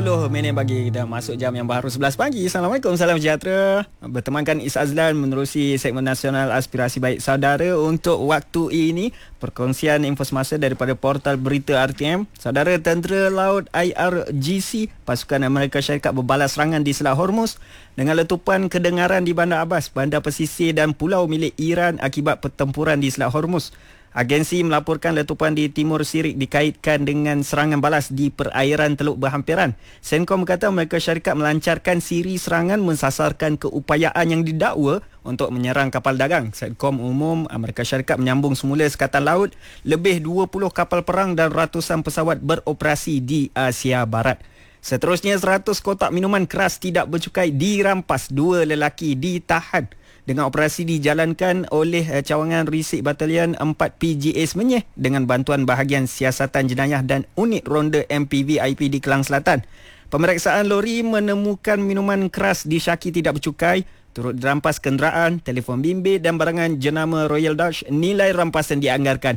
minit pagi dah masuk jam yang baru 11 pagi. Assalamualaikum, salam sejahtera. Bertemankan Is Azlan menerusi segmen nasional Aspirasi Baik Saudara untuk waktu ini. Perkongsian info semasa daripada portal berita RTM. Saudara, Tentera Laut IRGC pasukan Amerika Syarikat berbalas serangan di Selat Hormuz dengan letupan kedengaran di Bandar Abbas, bandar pesisir dan pulau milik Iran akibat pertempuran di Selat Hormuz. Agensi melaporkan letupan di Timur Sirik dikaitkan dengan serangan balas di perairan Teluk Berhampiran. Senkom berkata Amerika Syarikat melancarkan siri serangan mensasarkan keupayaan yang didakwa untuk menyerang kapal dagang. Senkom umum Amerika Syarikat menyambung semula Sekatan Laut, lebih 20 kapal perang dan ratusan pesawat beroperasi di Asia Barat. Seterusnya, 100 kotak minuman keras tidak bercukai dirampas, 2 lelaki ditahan. Dengan operasi dijalankan oleh cawangan Risik Batalion 4 PGA Semenyih dengan bantuan bahagian siasatan jenayah dan unit ronda MPV IP di Kelang Selatan. Pemeriksaan lori menemukan minuman keras disyaki tidak bercukai. Turut dirampas kenderaan, telefon bimbit dan barangan jenama Royal Dutch. Nilai rampasan dianggarkan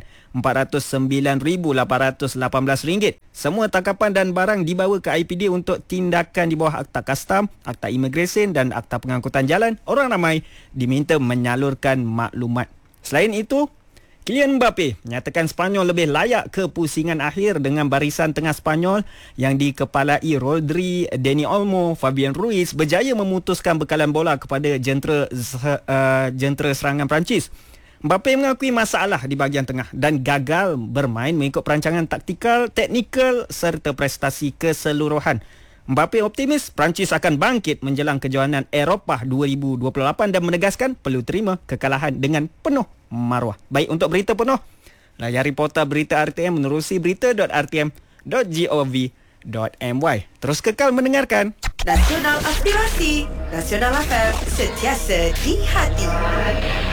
RM409,818. Semua tangkapan dan barang dibawa ke IPD untuk tindakan di bawah Akta Kastam, Akta Imigresen dan Akta Pengangkutan Jalan. Orang ramai diminta menyalurkan maklumat. Selain itu, Kylian Mbappe menyatakan Sepanyol lebih layak ke pusingan akhir dengan barisan tengah Sepanyol yang dikepalai Rodri, Dani Olmo, Fabian Ruiz berjaya memutuskan bekalan bola kepada jentera serangan Perancis. Mbappe mengakui masalah di bahagian tengah dan gagal bermain mengikut perancangan teknikal serta prestasi keseluruhan. Mbappe optimis Perancis akan bangkit menjelang kejohanan Eropah 2028 dan menegaskan perlu terima kekalahan dengan penuh maruah. Baik, untuk berita penuh, layari portal berita RTM menerusi berita.rtm.gov.my. Terus kekal mendengarkan. Nasional Aspirasi, Nasional FM, sentiasa di hati.